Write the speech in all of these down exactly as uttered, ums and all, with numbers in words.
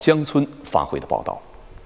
江村发回的报道。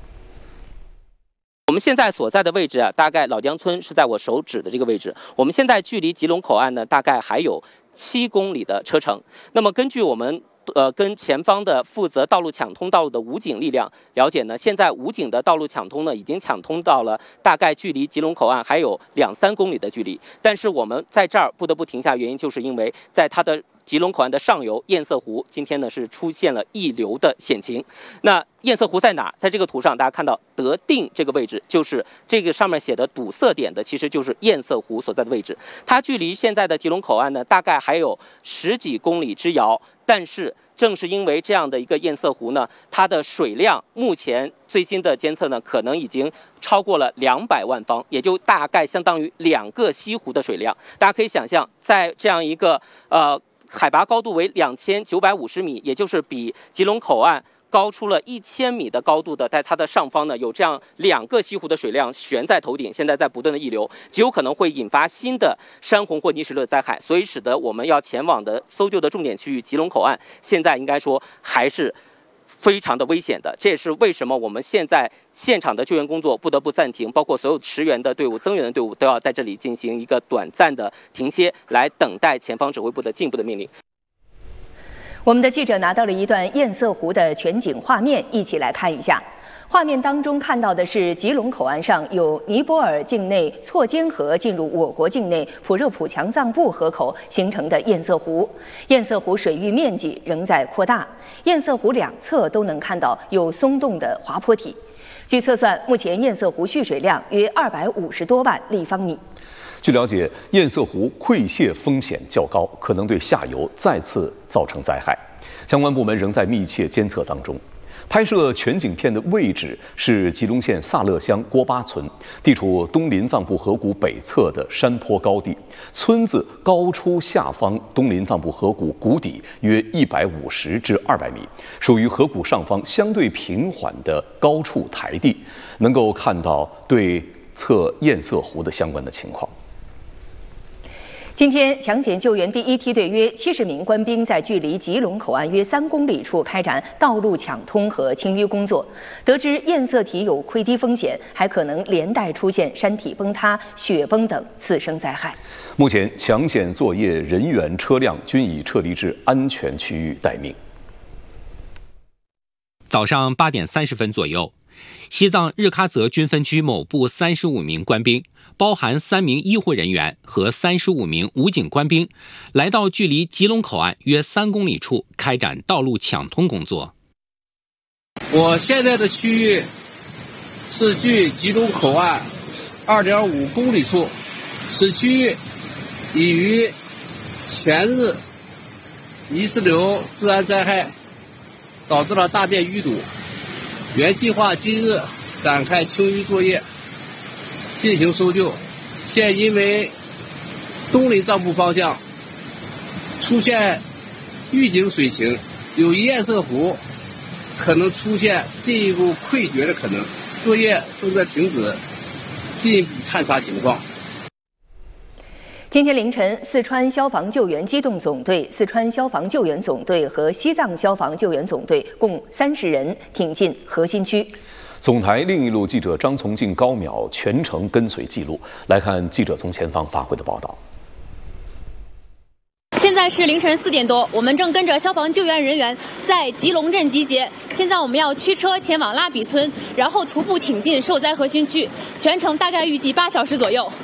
我们现在所在的位置啊，大概老江村是在我手指的这个位置。我们现在距离吉隆口岸呢，大概还有七公里的车程。那么根据我们呃跟前方的负责道路抢通道路的武警力量了解呢，现在武警的道路抢通呢，已经抢通到了大概距离吉隆口岸还有两三公里的距离。但是我们在这儿不得不停下，原因就是因为在它的吉隆口岸的上游堰塞湖，今天呢是出现了溢流的险情。那堰塞湖在哪？在这个图上，大家看到德定这个位置，就是这个上面写的堵塞点的，其实就是堰塞湖所在的位置。它距离现在的吉隆口岸呢，大概还有十几公里之遥。但是正是因为这样的一个堰塞湖呢，它的水量目前最新的监测呢，可能已经超过了两百万方，也就大概相当于两个西湖的水量。大家可以想象，在这样一个呃。海拔高度为两千九百五十米，也就是比吉隆口岸高出了一千米的高度的，在它的上方呢，有这样两个西湖的水量悬在头顶，现在在不断的溢流，极有可能会引发新的山洪或泥石流的灾害，所以使得我们要前往的搜救的重点区域吉隆口岸，现在应该说还是非常的危险的。这也是为什么我们现在现场的救援工作不得不暂停，包括所有驰援的队伍、增援的队伍都要在这里进行一个短暂的停歇，来等待前方指挥部的进一步的命令。 我们的记者拿到了一段堰塞湖的全景画面，一起来看一下。画面当中看到的是吉隆口岸上有尼泊尔境内错尖河进入我国境内普热普强藏布河口形成的堰塞湖。堰塞湖水域面积仍在扩大，堰塞湖两侧都能看到有松动的滑坡体。据测算，目前堰塞湖蓄水量约二百五十多万立方米。 据了解，堰塞湖溃泄风险较高，可能对下游再次造成灾害。相关部门仍在密切监测当中。拍摄全景片的位置是吉隆县萨勒乡郭巴村，地处东林藏布河谷北侧的山坡高地。村子高出下方东林藏布河谷谷底约一百五十至二百米，属于河谷上方相对平缓的高处台地，能够看到对侧堰塞湖的相关的情况。 今天，抢险救援第一梯队约七十名官兵在距离吉隆口岸约三公里处开展道路抢通和清淤工作。得知堰塞体有溃堤风险，还可能连带出现山体崩塌、雪崩等次生灾害。 目前，抢险作业人员、车辆均已撤离至安全区域待命。 早上八点三十分左右，西藏日喀则军分区某部三十五名官兵，包含三名医护人员和三十五名武警官兵，来到距离吉隆口岸约三公里处开展道路抢通工作。 我现在的区域是距吉隆口岸二点五公里处，此区域已于前日泥石流自然灾害导致了大面淤堵，原计划今日展开清淤作业进行搜救，现因为东林藏布方向出现预警水情，有堰塞湖可能出现进一步溃决的可能，作业正在停止，进一步探查情况。 今天凌晨，四川消防救援机动总队、四川消防救援总队和西藏消防救援总队共三十人挺进核心区。 总台另一路记者张从静、高淼全程跟随记录。来看记者从前方发回的报道。 现在是凌晨四点多，我们正跟着消防救援人员在吉隆镇集结。现在我们要驱车前往拉比村，然后徒步挺进受灾核心区，全程大概预计八小时左右。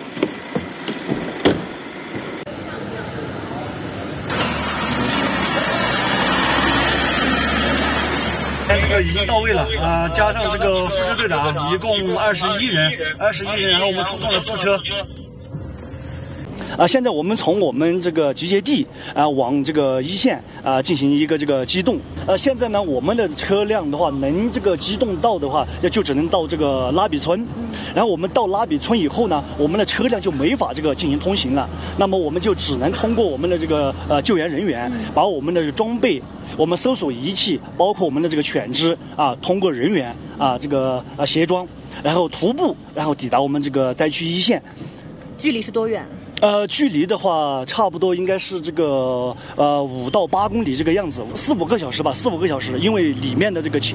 这个已经到位了啊、呃，加上这个副支队长，一共二十一人，二十一人，然后我们出动了四车。 啊，现在我们从我们这个集结地啊往这个一线啊进行一个这个机动。呃，现在呢，我们的车辆的话，能这个机动到的话，就只能到这个拉比村。然后我们到拉比村以后呢，我们的车辆就没法这个进行通行了。那么我们就只能通过我们的这个呃救援人员，把我们的装备、我们搜索仪器，包括我们的这个犬只啊，通过人员啊这个啊协装，然后徒步，然后抵达我们这个灾区一线。 距离是多远？ 呃，距离的话，差不多应该是这个呃五到八公里这个样子，四五个小时吧，四五个小时，因为里面的这个情。